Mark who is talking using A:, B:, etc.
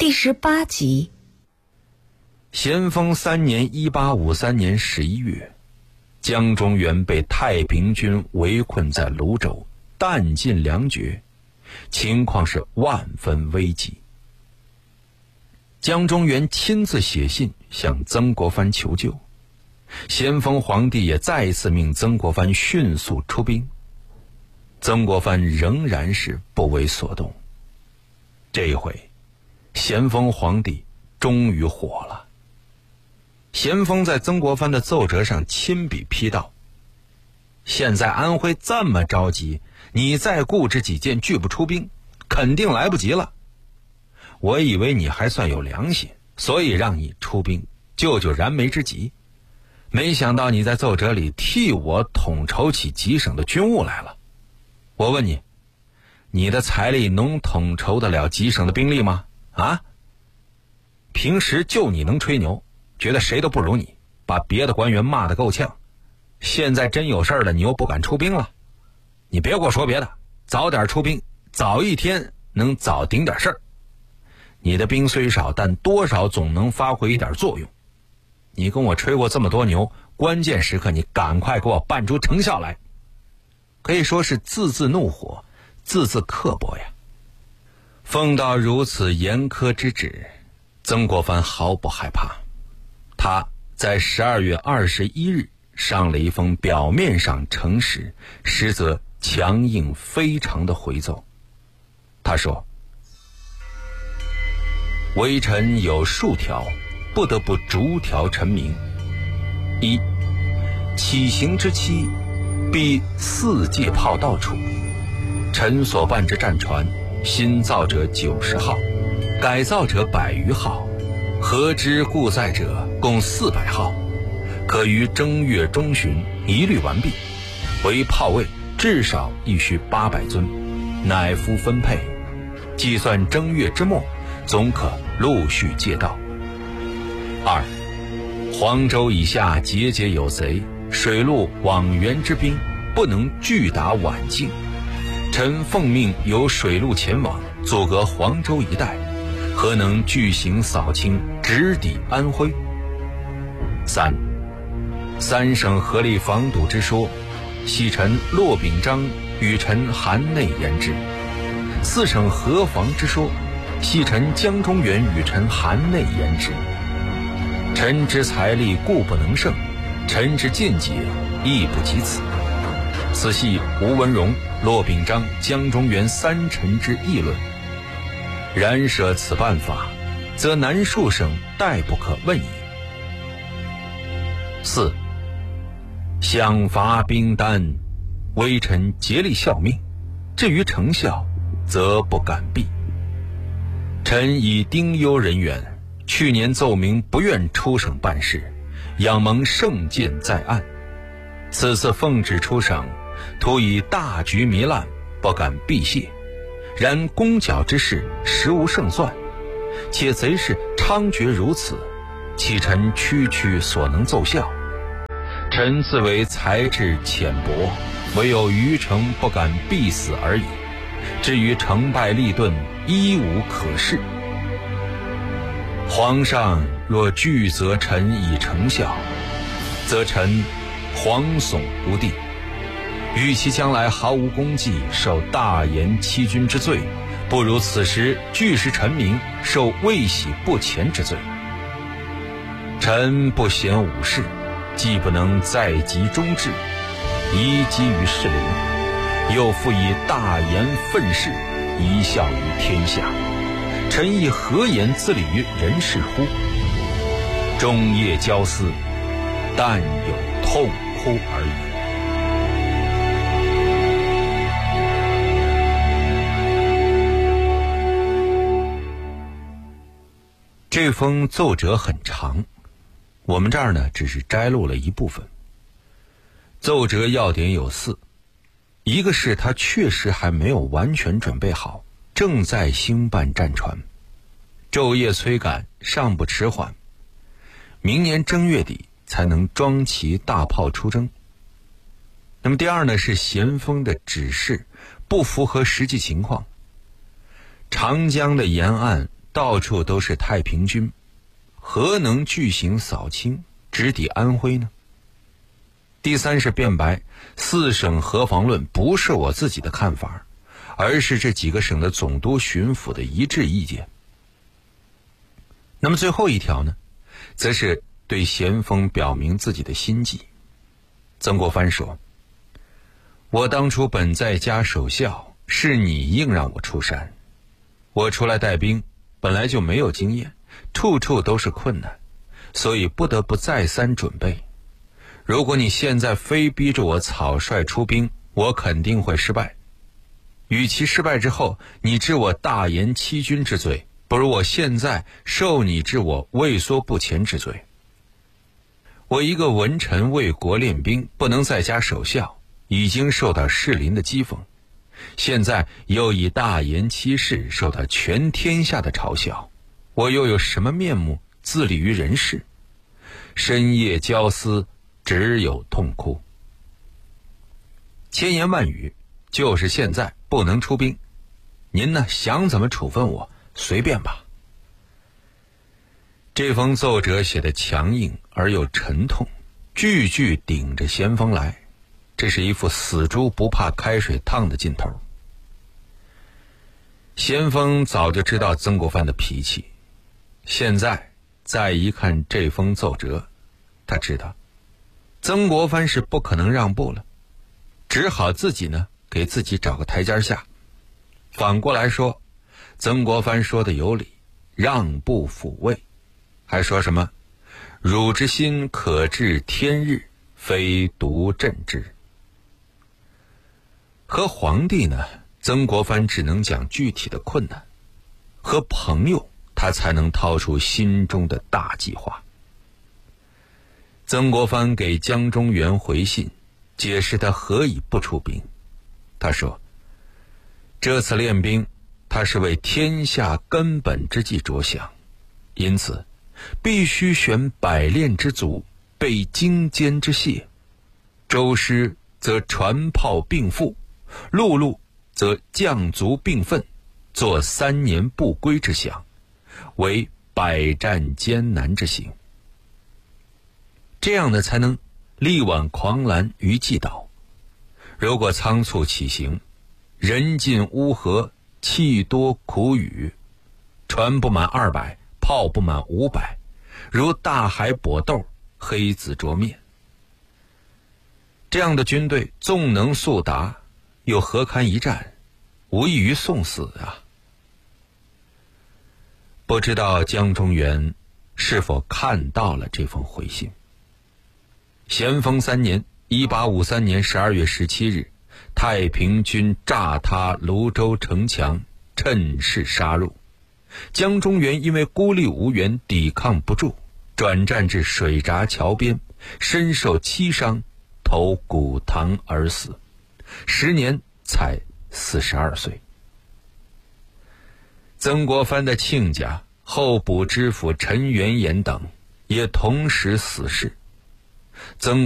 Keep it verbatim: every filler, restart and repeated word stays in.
A: 第十八集。
B: 咸丰三年一八五三年十一月，江中源被太平军围困在泸州，弹尽粮绝，情况是万分危急。江中源亲自写信向曾国藩求救，咸丰皇帝也再次命曾国藩迅速出兵，曾国藩仍然是不为所动。这一回咸丰皇帝终于火了。咸丰在曾国藩的奏折上亲笔批道：现在安徽这么着急，你再固执己见拒不出兵，肯定来不及了。我以为你还算有良心，所以让你出兵救救燃眉之急，没想到你在奏折里替我统筹起几省的军务来了。我问你，你的财力能统筹得了几省的兵力吗？啊？平时就你能吹牛，觉得谁都不如你，把别的官员骂得够呛，现在真有事儿了，你又不敢出兵了。你别给我说别的，早点出兵，早一天能早顶点事儿。你的兵虽少，但多少总能发挥一点作用。你跟我吹过这么多牛，关键时刻你赶快给我办出成效来。可以说是字字怒火，字字刻薄呀。奉到如此严苛之旨，曾国藩毫不害怕。他在十二月二十一日上了一封表面上诚实，实则强硬非常的回奏。他说：微臣有数条，不得不逐条陈明。一，起行之期，必四界炮到处。臣所办之战船，新造者九十号，改造者百余号，合之故载者共四百号，可于正月中旬一律完毕。为炮位至少亦需八百尊，乃夫分配，计算正月之末，总可陆续借到。二，黄州以下节节有贼，水陆往援之兵不能拒打皖境，臣奉命由水路前往，阻隔黄州一带，何能巨行扫清，直抵安徽？三，三省合力防堵之说，系臣骆秉章与臣韩内言之；四省合防之说，系臣江中源与臣韩内言之。臣之财力固不能胜，臣之见解亦不及此。此系吴文荣、骆秉章、江中源三臣之议论。然舍此办法，则南数省殆不可问矣。四，饷罚兵单，微臣竭力效命，至于成效，则不敢避。臣以丁忧人员，去年奏明不愿出省办事，仰蒙圣鉴在案。此次奉旨出省，徒以大局糜烂，不敢避懈。然攻剿之事实无胜算，且贼事猖獗如此，岂臣区区所能奏效？臣自为才智浅薄，唯有愚诚不敢必死而已。至于成败利钝，一无可示。皇上若拒责臣以成效，则臣惶悚无地。与其将来毫无功绩，受大言欺君之罪，不如此时据实臣明，受未喜不前之罪。臣不贤武士，既不能在即终至，宜积于士林，又复以大言愤世，贻笑于天下。臣亦何言自立于人世乎？终夜交思，但有痛哭而已。这封奏折很长，我们这儿呢只是摘录了一部分。奏折要点有四：一个是他确实还没有完全准备好，正在兴办战船，昼夜催赶，尚不迟缓，明年正月底才能装齐大炮出征。那么第二呢，是咸丰的指示不符合实际情况，长江的沿岸到处都是太平军，何能巨行扫清，直抵安徽呢？第三是辩白，四省合防论不是我自己的看法，而是这几个省的总督巡抚的一致意见。那么最后一条呢，则是对咸丰表明自己的心迹。曾国藩说，我当初本在家守孝，是你硬让我出山，我出来带兵本来就没有经验，处处都是困难，所以不得不再三准备。如果你现在非逼着我草率出兵，我肯定会失败。与其失败之后你治我大言欺君之罪，不如我现在受你治我畏缩不前之罪。我一个文臣为国练兵，不能在家守孝，已经受到士林的讥讽，现在又以大言欺世受到全天下的嘲笑，我又有什么面目自立于人世？深夜交思，只有痛哭。千言万语就是现在不能出兵，您呢想怎么处分我随便吧。这封奏折写得强硬而又沉痛，句句顶着咸丰来，这是一副死猪不怕开水烫的劲头。咸丰早就知道曾国藩的脾气，现在再一看这封奏折，他知道曾国藩是不可能让步了，只好自己呢给自己找个台阶下。反过来说，曾国藩说的有理，让步抚慰，还说什么汝之心可治天日，非独朕之。和皇帝呢，曾国藩只能讲具体的困难，和朋友他才能掏出心中的大计划。曾国藩给江忠源回信，解释他何以不出兵。他说，这次练兵他是为天下根本之计着想，因此必须选百练之卒，备精坚之械。舟师则船炮并附，陆路则将卒并奋，做三年不归之想，为百战艰难之行。这样的才能力挽狂澜于既倒。如果仓促起行，人尽乌合，气多苦雨，船不满二百，炮不满五百，如大海搏斗，黑子灼面。这样的军队纵能速达，又何堪一战，无异于送死啊！不知道江忠源是否看到了这封回信。咸丰三年一八五三年十二月十七日，太平军炸塌泸州城墙，趁势杀入。江忠源因为孤立无援，抵抗不住，转战至水闸桥边，身受七伤，投古塘而死，时年才四十二岁。曾国藩的亲家候补知府陈元衍等也同时死世。曾